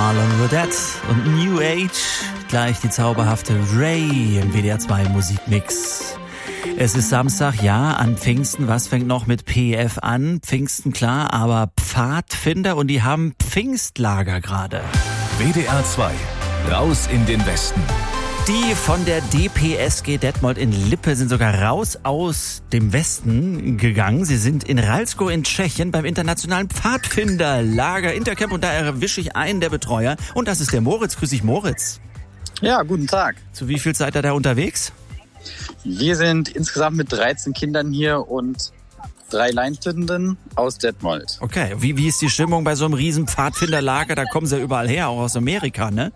Marlon Rodet und New Age. Gleich die zauberhafte Ray im WDR 2 Musikmix. Es ist Samstag, ja, an Pfingsten. Was fängt noch mit PF an? Pfingsten, klar, aber Pfadfinder und die haben Pfingstlager gerade. WDR 2, raus in den Westen. Die von der DPSG Detmold in Lippe sind sogar raus aus dem Westen gegangen. Sie sind in Ralsko in Tschechien beim internationalen Pfadfinderlager Intercamp und da erwische ich einen der Betreuer und das ist der Moritz. Grüß dich, Moritz. Ja, guten Tag. Zu wie viel seid ihr da unterwegs? Wir sind insgesamt mit 13 Kindern hier und 3 Leitenden aus Detmold. Okay, wie ist die Stimmung bei so einem riesen Pfadfinderlager? Da kommen sie ja überall her, auch aus Amerika, ne?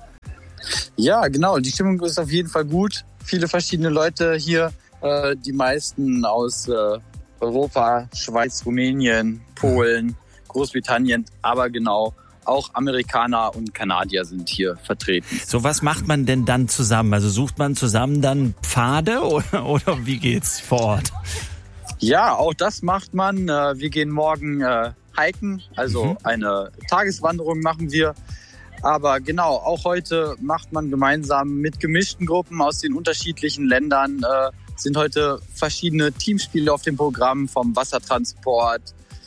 Ja, genau. Die Stimmung ist auf jeden Fall gut. Viele verschiedene Leute hier. Die meisten aus Europa, Schweiz, Rumänien, Polen, Großbritannien. Aber genau, auch Amerikaner und Kanadier sind hier vertreten. So, was macht man denn dann zusammen? Also sucht man zusammen dann Pfade oder wie geht's vor Ort? Ja, auch das macht man. Wir gehen morgen hiken. Also eine Tageswanderung machen wir. Aber genau, auch heute macht man gemeinsam mit gemischten Gruppen aus den unterschiedlichen Ländern, sind heute verschiedene Teamspiele auf dem Programm, vom Wassertransport,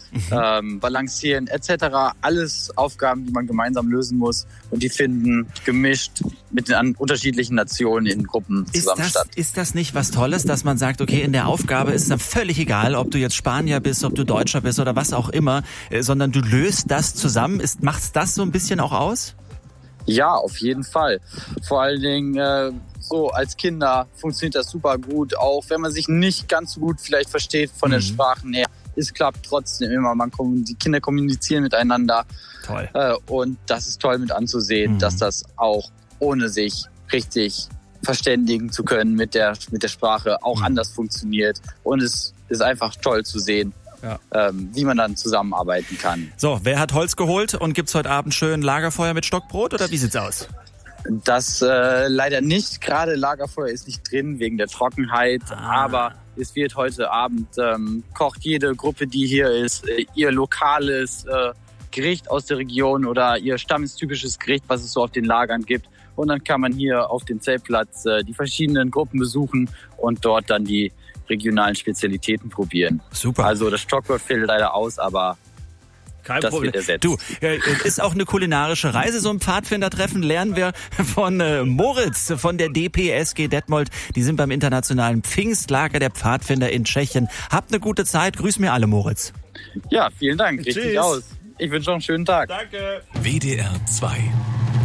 Balancieren etc. Alles Aufgaben, die man gemeinsam lösen muss und die finden gemischt mit den unterschiedlichen Nationen in Gruppen zusammen statt. Ist das nicht was Tolles, dass man sagt, okay, in der Aufgabe ist es dann völlig egal, ob du jetzt Spanier bist, ob du Deutscher bist oder was auch immer, sondern du löst das zusammen. Macht's das so ein bisschen auch aus? Ja, auf jeden Fall. Vor allen Dingen so als Kinder funktioniert das super gut, auch wenn man sich nicht ganz so gut vielleicht versteht von den Sprachen her. Es klappt trotzdem immer. Die Kinder kommunizieren miteinander. Toll. Und das ist toll mit anzusehen, dass das auch ohne sich richtig verständigen zu können mit der Sprache auch anders funktioniert. Und es ist einfach toll zu sehen. Ja. Wie man dann zusammenarbeiten kann. So, wer hat Holz geholt und gibt's heute Abend schön Lagerfeuer mit Stockbrot oder wie sieht's aus? Das leider nicht. Gerade Lagerfeuer ist nicht drin wegen der Trockenheit. Aber es wird heute Abend kocht jede Gruppe, die hier ist, ihr lokales Gericht aus der Region oder ihr stammestypisches Gericht, was es so auf den Lagern gibt. Und dann kann man hier auf dem Zeltplatz die verschiedenen Gruppen besuchen und dort dann die regionalen Spezialitäten probieren. Super. Also das Stockbrot fällt leider aus, aber kein das Problem. wird ersetzt. Du, ist auch eine kulinarische Reise, so ein Pfadfindertreffen. Lernen wir von Moritz von der DPSG Detmold. Die sind beim internationalen Pfingstlager der Pfadfinder in Tschechien. Habt eine gute Zeit. Grüß mir alle, Moritz. Ja, vielen Dank. Richtig Tschüss. aus. Ich wünsche noch einen schönen Tag. Danke. WDR 2